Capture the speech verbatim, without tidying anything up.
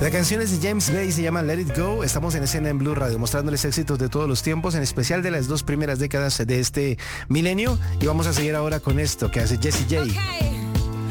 La canción es de James Bay, se llama Let It Go. Estamos en Escena en Blue Radio, mostrándoles éxitos de todos los tiempos, en especial de las dos primeras décadas de este milenio. Y vamos a seguir ahora con esto que hace Jessie J. Okay.